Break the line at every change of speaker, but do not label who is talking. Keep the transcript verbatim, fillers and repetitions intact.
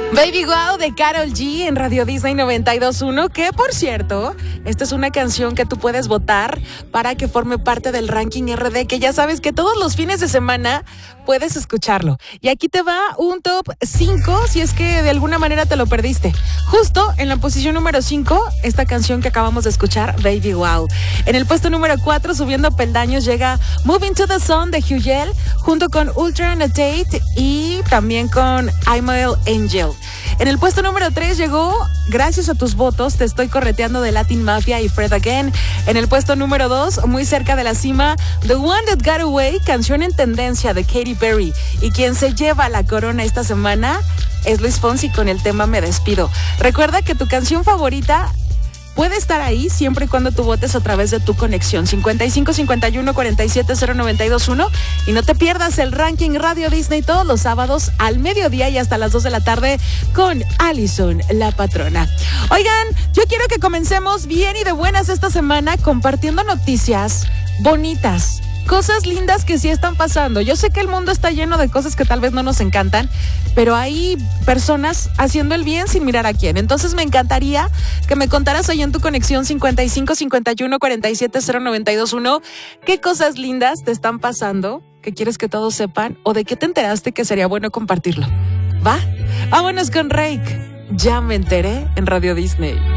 Baby Wow de Karol G en Radio Disney noventa y dos punto uno, que por cierto, esta es una canción que tú puedes votar para que forme parte del ranking R D, que ya sabes que todos los fines de semana puedes escucharlo. Y aquí te va un top cinco si es que de alguna manera te lo perdiste. Justo en la posición número cinco, esta canción que acabamos de escuchar, Baby Wow. En el puesto número cuatro, subiendo peldaños, llega Moving to the Sun de Hugel, junto con Ultra Annotate y también con I'm a Angel. En el puesto número tres llegó, gracias a tus votos, Te estoy correteando de Latin Mafia y Fred Again. En el puesto número dos, muy cerca de la cima, The One That Got Away, canción en tendencia de Katy Perry. Y quien se lleva la corona esta semana es Luis Fonsi con el tema Me Despido. Recuerda que tu canción favorita puede estar ahí siempre y cuando tú votes a través de tu conexión cincuenta y cinco cincuenta y uno cuarenta y siete cero noventa y dos uno, y no te pierdas el ranking Radio Disney todos los sábados al mediodía y hasta las dos de la tarde con Alison, la patrona. Oigan, yo quiero que comencemos bien y de buenas esta semana compartiendo noticias bonitas, cosas lindas que sí están pasando. Yo sé que el mundo está lleno de cosas que tal vez no nos encantan, pero hay personas haciendo el bien sin mirar a quién. Entonces me encantaría que me contaras ahí en tu conexión cincuenta y cinco cincuenta y uno cuarenta y siete cero noventa y dos uno qué cosas lindas te están pasando, que quieres que todos sepan, o de qué te enteraste que sería bueno compartirlo. ¿Va? Vámonos con Rake. Ya me enteré en Radio Disney.